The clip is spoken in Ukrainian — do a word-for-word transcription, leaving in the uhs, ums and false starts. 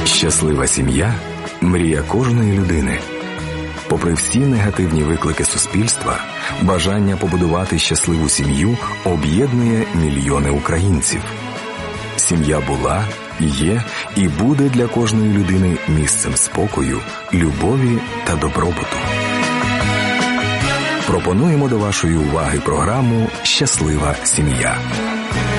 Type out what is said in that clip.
Щаслива сім'я – мрія кожної людини. Попри всі негативні виклики суспільства, бажання побудувати щасливу сім'ю об'єднує мільйони українців. Сім'я була, є і буде для кожної людини місцем спокою, любові та добробуту. Пропонуємо до вашої уваги програму «Щаслива сім'я».